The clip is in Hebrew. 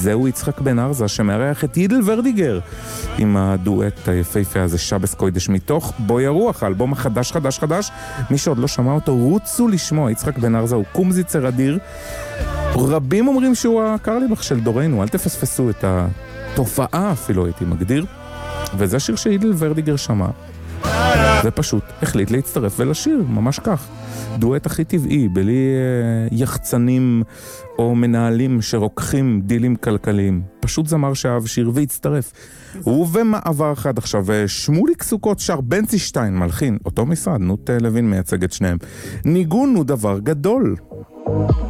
זהו יצחק בן ארזה שמארח את ידל ורדיגר עם הדואט היפהפה הזה שבס קוידש מתוך בוי הרוח, האלבום החדש חדש חדש. מי שעוד לא שמע אותו רוצו לשמוע. יצחק בן ארזה הוא קומזיצר אדיר, רבים אומרים שהוא הקרליבך של דורנו, אל תפספסו את התופעה אפילו הייתי מגדיר. וזה שיר שידל ורדיגר שמע ופשוט החליט להצטרף ולשיר, ממש כך. דואט הכי טבעי, בלי יחצנים או מנהלים שרוקחים דילים כלכליים. פשוט זמר שאהב שיר והצטרף. ובמעבר אחד עכשיו, שמוליק סוכות שר בנצי שטיין מלחין, אותו משרד, נוט לוין מייצג את שניהם. ניגון הוא דבר גדול.